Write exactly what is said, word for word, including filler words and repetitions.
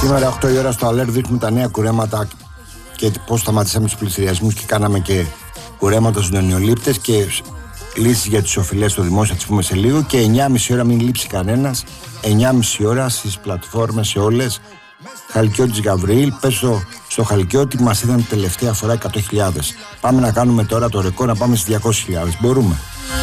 Σήμερα οκτώ η ώρα στο Alert δείχνουμε τα νέα κουρέματα και πώς σταματήσαμε τους πληστηριασμούς και κάναμε και κουρέματα στους νεονιολήπτες και λύσεις για τις οφειλές στο δημόσιο, θα τις πούμε σε λίγο. Και εννιά και μισή ώρα, μην λείψει κανένας, εννιά και μισή ώρα στις πλατφόρμες σε όλες. Χαλκιώτης Γαβριήλ, πες στο, στο Χαλκιώτη μας είδαν τελευταία φορά εκατό χιλιάδες. Πάμε να κάνουμε τώρα το ρεκόρ, να πάμε στις διακόσιες χιλιάδες. Μπορούμε.